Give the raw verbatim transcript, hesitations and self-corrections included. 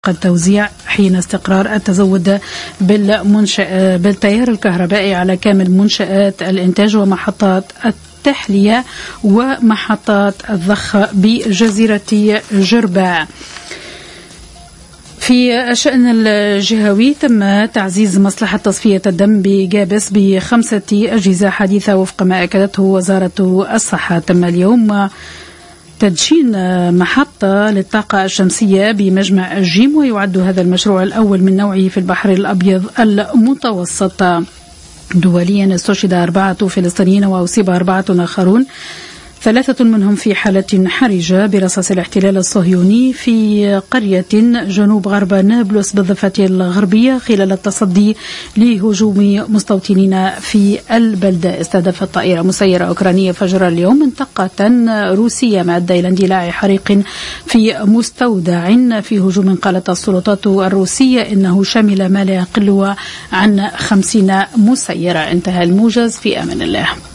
التوزيع حين استقرار التزود بالمنشأ بالتيار الكهربائي على كامل منشآت الإنتاج ومحطات التحلية ومحطات الضخ بجزيرة جرباع. في الشأن الجهوي تم تعزيز مصلحة تصفية الدم بجابس بخمسة أجهزة حديثة وفق ما أكدته وزارة الصحة. تم اليوم تدشين محطة للطاقة الشمسية بمجمع الجيم، ويعد هذا المشروع الأول من نوعه في البحر الأبيض المتوسط. دوليا استشهد أربعة فلسطينيين وأصيب أربعة آخرون، ثلاثة منهم في حالة حرجة برصاص الاحتلال الصهيوني في قرية جنوب غرب نابلس بالضفة الغربية خلال التصدي لهجوم مستوطنين في البلدة. استهدفت طائرة مسيرة أوكرانية فجر اليوم منطقة روسية ما أدى إلى اندلاع حريق في مستودع في هجوم قالت السلطات الروسية إنه شمل ما لا يقل عن خمسين مسيرة. انتهى الموجز، في أمان الله.